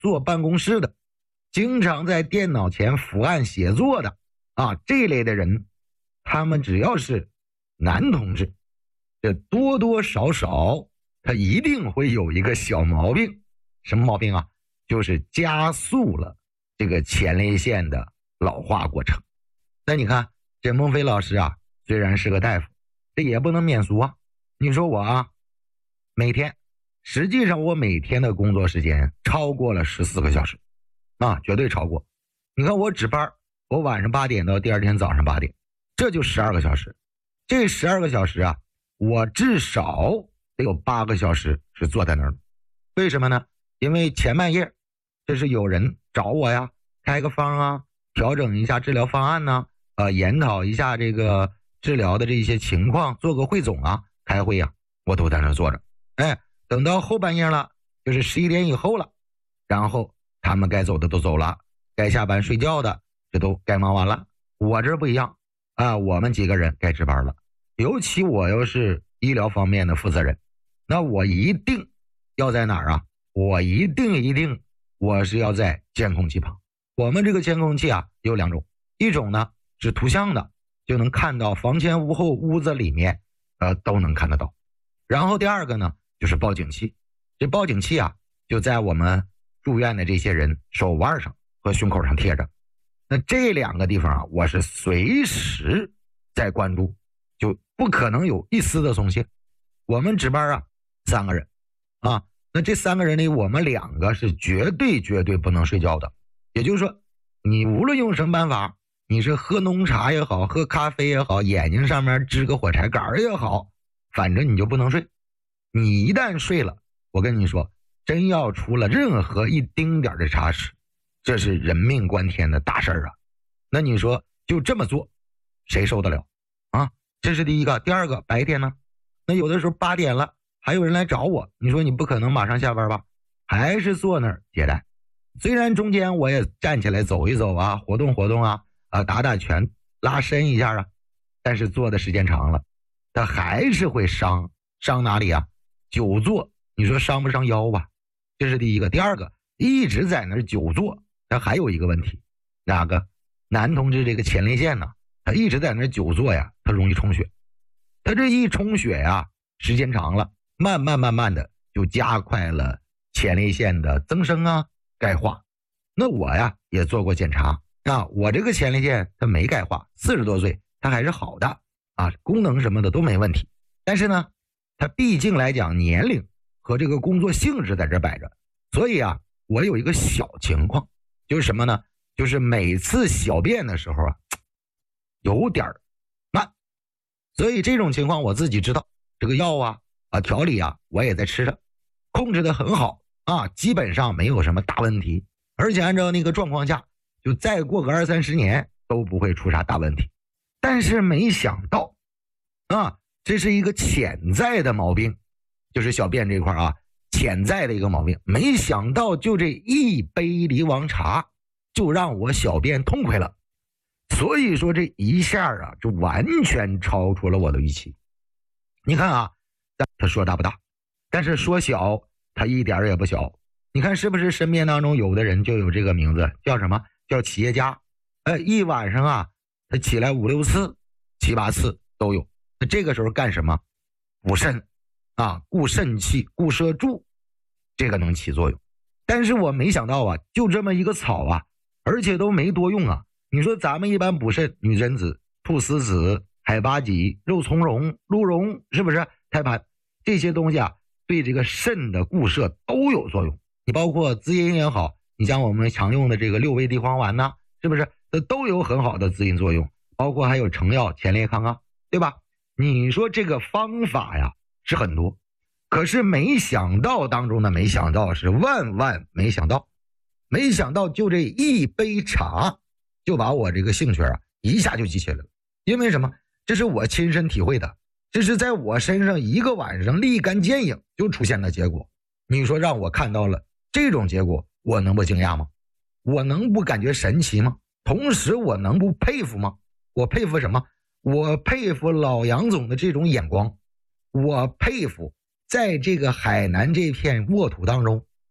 坐办公室的，经常在电脑前伏案写作的这类的人，他们只要是男同志，这多多少少他一定会有一个小毛病。什么毛病啊？就是加速了这个前列腺的老化过程。那你看这孟非老师啊，虽然是个大夫，这也不能免俗啊。你说我实际上我每天的工作时间超过了14个小时绝对超过。你看我值班，我晚上8点到第二天早上8点，这就12个小时。这12个小时啊，我至少得有8个小时是坐在那儿。为什么呢？因为前半夜这是有人找我呀，开个方啊，调整一下治疗方案呢，研讨一下这个治疗的这些情况，做个汇总啊，开会啊，我都在那坐着。等到后半夜了，就是11点以后了，然后他们该走的都走了，该下班睡觉的这都该忙完了。我这不一样我们几个人该值班了。尤其我又是医疗方面的负责人，那我一定要在哪儿啊？我一定我是要在监控器旁。我们这个监控器啊有2种，一种呢是图像的，就能看到房前屋后屋子里面都能看得到。然后第二个呢就是报警器。这报警器啊就在我们住院的这些人手腕上和胸口上贴着。那这2个地方啊，我是随时在关注，就不可能有一丝的松懈。我们值班啊3个人那这3个人里，我们2个是绝对不能睡觉的。也就是说，你无论用什么办法，你是喝浓茶也好，喝咖啡也好，眼睛上面支个火柴杆也好，反正你就不能睡。你一旦睡了，我跟你说，真要出了任何一丁点的差池，这是人命关天的大事啊。那你说就这么做，谁受得了这是第一个。第二个，白天呢，那有的时候8点了还有人来找我，你说你不可能马上下班吧？还是坐那儿接待。虽然中间我也站起来走一走啊，活动活动打打拳，拉伸一下但是坐的时间长了，他还是会伤哪里啊？久坐，你说伤不伤腰吧？这是第一个。第二个，一直在那儿久坐，他还有一个问题，哪个？男同志这个前列腺呢，他一直在那儿久坐呀，他容易充血。他这一充血呀，时间长了，慢慢的就加快了前列腺的增生钙化。那我呀也做过检查我这个前列腺它没钙化，40多岁它还是好的功能什么的都没问题。但是呢，它毕竟来讲年龄和这个工作性质在这摆着，所以我有一个小情况，就是什么呢？就是每次小便的时候有点慢。所以这种情况我自己知道，这个药调理我也在吃着，控制的很好基本上没有什么大问题。而且按照那个状况下，就再过个20-30年都不会出啥大问题。但是没想到这是一个潜在的毛病，就是小便这块潜在的一个毛病。没想到就这一杯梨王茶就让我小便痛快了。所以说这一下就完全超出了我的预期。你看他说大不大，但是说小他一点也不小。你看是不是身边当中有的人就有这个名字，叫什么？叫企业家。一晚上他起来5-6次、7-8次都有。那这个时候干什么？补肾固肾气、固摄柱，这个能起作用。但是我没想到就这么一个草而且都没多用你说咱们一般补肾，女贞子、菟丝子、海八戟、肉苁蓉、鹿茸，是不是？胎盘这些东西对这个肾的固摄都有作用。你包括滋阴也好，你像我们常用的这个6味地黄丸是不是？这都有很好的滋阴作用。包括还有成药、前列康对吧？你说这个方法是很多，可是没想到当中的没想到是万没想到。没想到就这一杯茶就把我这个兴趣一下就激起来了。因为什么？这是我亲身体会的，这是在我身上一个晚上立竿见影就出现的结果。你说让我看到了这种结果，我能不惊讶吗？我能不感觉神奇吗？同时我能不佩服吗？我佩服什么？我佩服老杨总的这种眼光，我佩服在这个海南这片沃土当中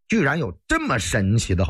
居然有这么神奇的